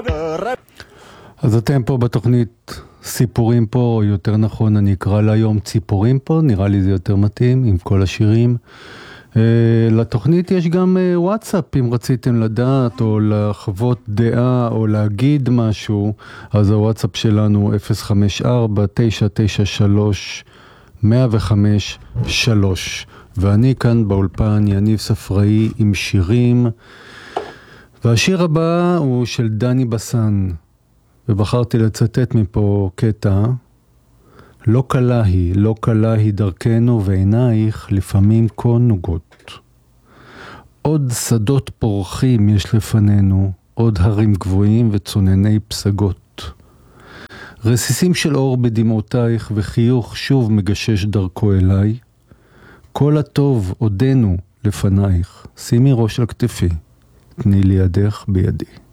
אז אתם פה בתוכנית סיפורים פה, או יותר נכון אני אקרא להיום ציפורים פה, נראה לי זה יותר מתאים עם כל השירים. לתוכנית יש גם וואטסאפ, אם רציתם לדעת או לחוות דעה או להגיד משהו, אז הוואטסאפ שלנו 054-993-1053, ואני כאן באולפן יניב ספראי עם שירים, והשיר הבא הוא של דני בסן, ובחרתי לצטט מפה קטע. לא קלה היא, לא קלה היא דרכנו, ועינייך לפעמים כה נוגות. עוד שדות פורחים יש לפנינו, עוד הרים גבוהים וצונני פסגות. רסיסים של אור בדמעותייך, וחיוך שוב מגשש דרכו אליי. כל הטוב עודנו לפנייך, שימי ראש על כתפי, תני לי ידך בידי.